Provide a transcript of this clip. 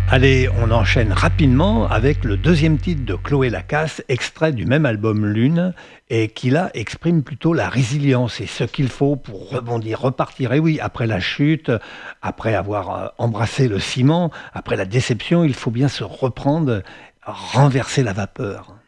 Allez, on enchaîne rapidement avec le deuxième titre de Chloé Lacasse, extrait du même album Lune, et qui là exprime plutôt la résilience et ce qu'il faut pour rebondir, repartir. Et oui, après la chute, après avoir embrassé le ciment, après la déception, il faut bien se reprendre, renverser la vapeur.